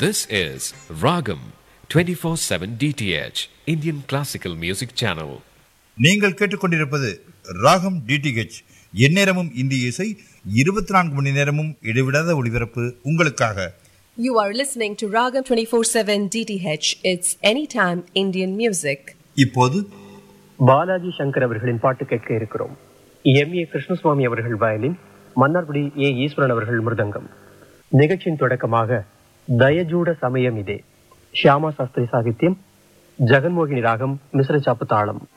This is Ragam 24/7 DTH Indian Classical Music Channel. நீங்கள் கேட்டுக்கொண்டிருப்பது ராகம் டிடிஹெச். எந்நேரமும் இந்திய இசை, 24 மணி நேரமும் இடைவிடாத ஒளிபரப்பு உங்களுக்காக. You are listening to Ragam 24/7 DTH. It's anytime Indian music. இப்போது பாலாஜி சங்கர் அவர்களின் பாட்டு கேட்க இருக்கிறோம். எம்.ஏ. கிருஷ்ணசுவாமி அவர்கள் வயலின், மன்னார்குடி ஏ. ஈஸ்வரன் அவர்கள் மிருதங்கம். நிகழ்ச்சியின் தொடக்கமாக தயஜூட சமயம் இதே, ஷியாமா சாஸ்திரி சாகித்யம், ஜெகன்மோகினி ராகம், மிஸ்ர சாப்பு தாளம்.